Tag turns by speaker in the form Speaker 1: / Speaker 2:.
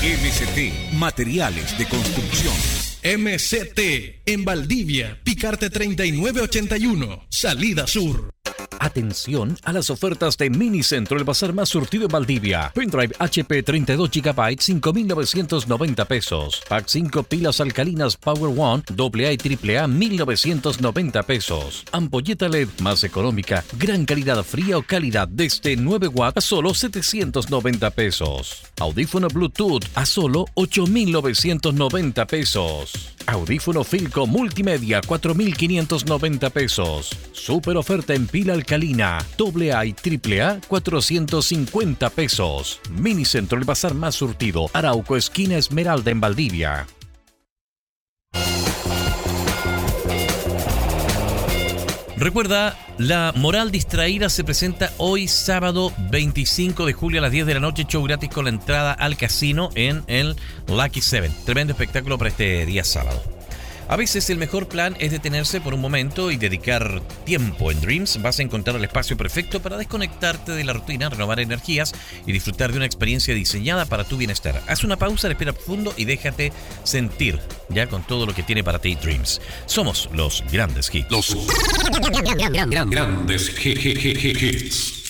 Speaker 1: MCT Materiales de Construcción.
Speaker 2: MCT en Valdivia, Picarte 3981, Salida Sur.
Speaker 3: Atención a las ofertas de Minicentro, el bazar más surtido en Valdivia. Pendrive HP 32 GB, 5.990 pesos. Pack 5 pilas alcalinas Power One, AA y AAA, 1.990 pesos. Ampolleta LED más económica, gran calidad fría o calidad desde 9 watts a solo 790 pesos. Audífono Bluetooth a solo 8.990 pesos. Audífono Filco Multimedia, 4.590 pesos. Super oferta en pila alcalina, AA y AAA, 450 pesos. Minicentro, el bazar más surtido. Arauco, esquina Esmeralda en Valdivia. Recuerda, La Moral Distraída se presenta hoy sábado 25 de julio a las 10 de la noche, show gratis con la entrada al casino en el Lucky 7. Tremendo espectáculo para este día sábado. A veces el mejor plan es detenerse por un momento y dedicar tiempo. En Dreams vas a encontrar el espacio perfecto para desconectarte de la rutina, renovar energías y disfrutar de una experiencia diseñada para tu bienestar. Haz una pausa, respira profundo y déjate sentir ya con todo lo que tiene para ti Dreams. Somos los grandes hits.
Speaker 1: Los grandes hits.